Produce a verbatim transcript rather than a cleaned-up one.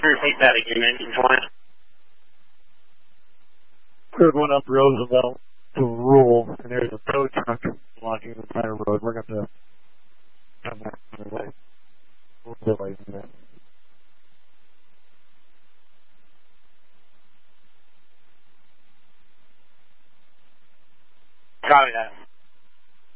repeat that again, engine twenty. Third one up Roosevelt to Rule, and there's a tow truck blocking the entire road. We're going to come back the other way. A little bit later than that. Copy that.